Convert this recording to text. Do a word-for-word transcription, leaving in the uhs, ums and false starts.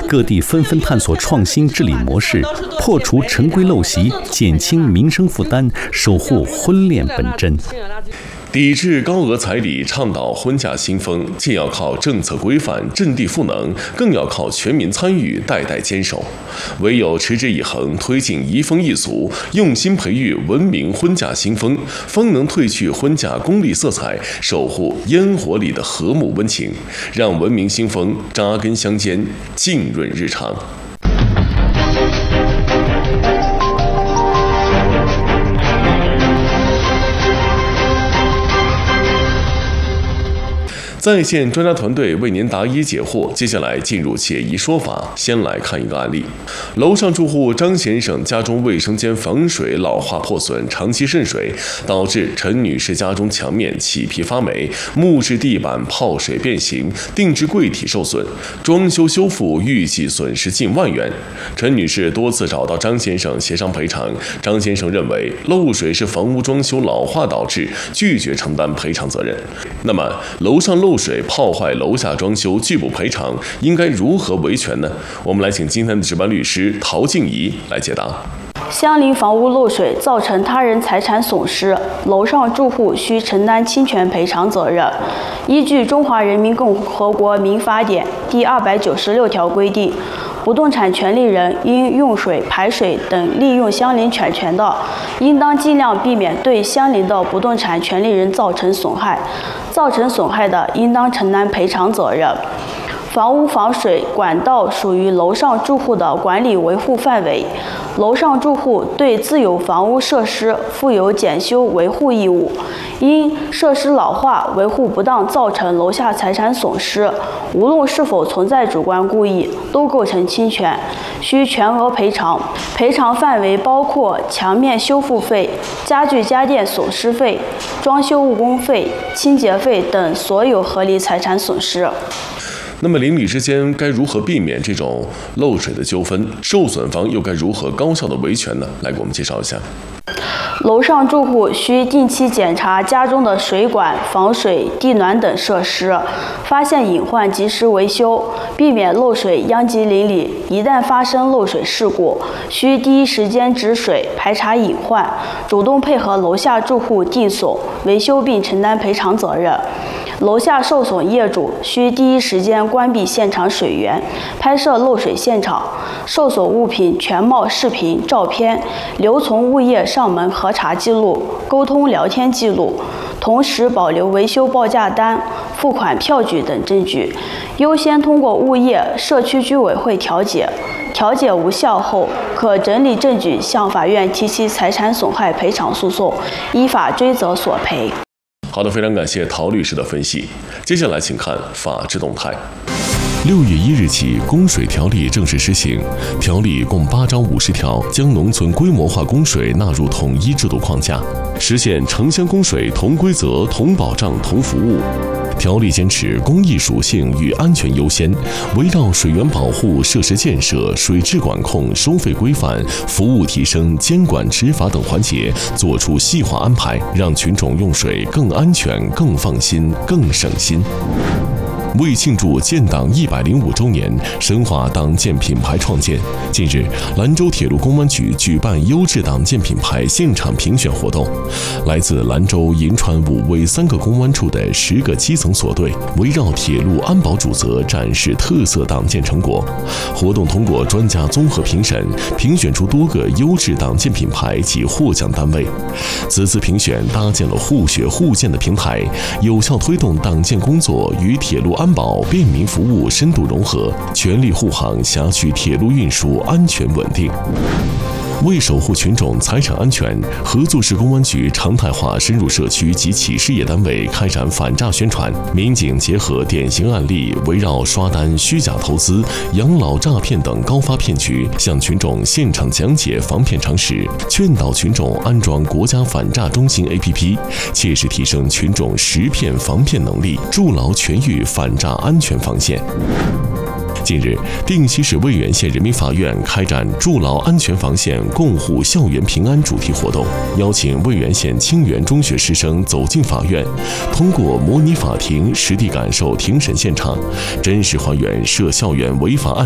各地纷纷探索创新治理模式，破除陈规陋习，减轻民生负担，守护婚恋本真。 抵制高额彩礼，倡导婚嫁新风，既要靠政策规范、阵地赋能，更要靠全民参与、代代坚守。唯有持之以恒，推进移风易俗，用心培育文明婚嫁新风，方能褪去婚嫁功利色彩，守护烟火里的和睦温情，让文明新风扎根乡间，浸润日常。在线专家团队为您答疑解惑。接下来进入解疑说法，先来看一个案例。楼上住户张先生家中卫生间防水老化破损，长期渗水，导致陈女士家中墙面起皮发霉，木质地板泡水变形，定制柜体受损，装修修复预计损失近万元。陈女士多次找到张先生协商赔偿，张先生认为漏水是房屋装修老化导致，拒绝承担赔偿责任。那么楼上漏水泡坏楼下装修拒不赔偿，应该如何维权呢？我们来请今天的值班律师陶静怡来解答。 相邻房屋漏水造成他人财产损失，楼上住户需承担侵权赔偿责任。依据《中华人民共和国民法典》第二百九十六条规定，不动产权利人因用水、排水等利用相邻产权的，应当尽量避免对相邻的不动产权利人造成损害，造成损害的，应当承担赔偿责任。房屋防水管道属于楼上住户的管理维护范围，楼上住户对自有房屋设施负有检修维护义务。因设施老化、维护不当造成楼下财产损失，无论是否存在主观故意，都构成侵权，需全额赔偿。赔偿范围包括墙面修复费、家具家电损失费、装修误工费、清洁费等所有合理财产损失。 那么邻里之间该如何避免这种漏水的纠纷？受损方又该如何高效的维权呢？来给我们介绍一下。 楼上住户需定期检查家中的水管、防水、地暖等设施，发现隐患及时维修，避免漏水殃及邻里。一旦发生漏水事故，需第一时间止水，排查隐患，主动配合楼下住户定损、维修并承担赔偿责任。楼下受损业主需第一时间关闭现场水源，拍摄漏水现场、受损物品全貌视频、照片，留存物业上门核查记录、沟通聊天记录，同时保留维修报价单、付款票据等证据，优先通过物业、社区居委会调解。调解无效后，可整理证据向法院提起财产损害赔偿诉讼，依法追责索赔。 好的，非常感谢陶律师的分析。接下来请看法治动态。 六月一日起，供水条例正式施行。条例共八章五十条，将农村规模化供水纳入统一制度框架，实现城乡供水同规则、同保障、同服务。条例坚持公益属性与安全优先，围绕水源保护、设施建设、水质管控、收费规范、服务提升、监管执法等环节作出细化安排，让群众用水更安全、更放心、更省心。为庆祝建党一百零五周年，深化党建品牌创建，近日，兰州铁路公安局举办优质党建品牌现场评选活动。来自兰州、银川、武威三个公安处的十个基层所队，围绕铁路安保主责展示特色党建成果。活动通过专家综合评审，评选出多个优质党建品牌及获奖单位。此次评选搭建了互学互鉴的平台，有效推动党建工作与铁路安保、便民服务深度融合，全力护航辖区铁路运输安全稳定。为守护群众财产安全，合作市公安局常态化深入社区及企事业单位开展反诈宣传。民警结合典型案例，围绕刷单、虚假投资、养老诈骗等高发骗局，向群众现场讲解防骗常识，劝导群众安装国家反诈中心 A P P， 切实提升群众识骗防骗能力，筑牢全域反诈安全防线。近日，定西市渭源县人民法院开展筑牢安全防线、共护校园平安主题活动，邀请渭源县清源中学师生走进法院，通过模拟法庭实地感受庭审现场，真实还原涉校园违法案